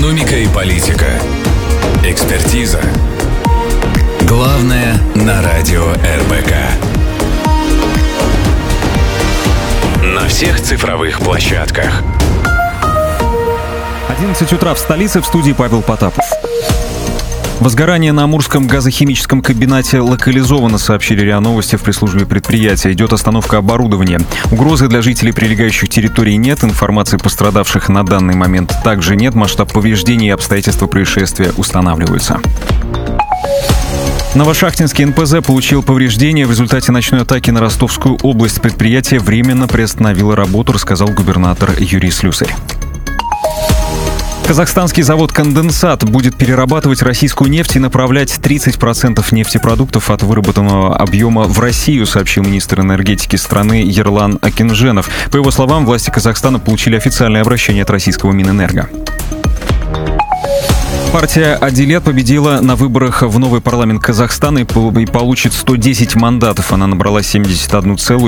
Экономика и политика. Экспертиза. Главное на радио РБК. На всех цифровых площадках. 11 утра в столице, в студии Павел Потапов. Возгорание на Амурском газохимическом комбинате локализовано, сообщили РИА Новости в пресс-службе предприятия. Идет остановка оборудования. Угрозы для жителей прилегающих территорий нет. Информации пострадавших на данный момент также нет. Масштаб повреждений и обстоятельства происшествия устанавливаются. Новошахтинский НПЗ получил повреждения в результате ночной атаки на Ростовскую область. Предприятие временно приостановило работу, рассказал губернатор Юрий Слюсарь. Казахстанский завод «Конденсат» будет перерабатывать российскую нефть и направлять 30% нефтепродуктов от выработанного объема в Россию, сообщил министр энергетики страны Ерлан Акинженов. По его словам, власти Казахстана получили официальное обращение от российского Минэнерго. Партия «Адилет» победила на выборах в новый парламент Казахстана и получит 110 мандатов. Она набрала 71,5%.